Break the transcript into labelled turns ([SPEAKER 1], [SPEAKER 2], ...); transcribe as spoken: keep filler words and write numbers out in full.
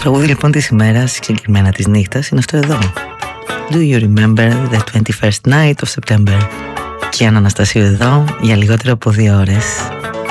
[SPEAKER 1] τραγούδι λοιπόν της ημέρας, συγκεκριμένα της νύχτας, είναι αυτό εδώ. Do you remember the twenty-first night of September? Και αν Αναστασίου εδώ για λιγότερο από δύο ώρες.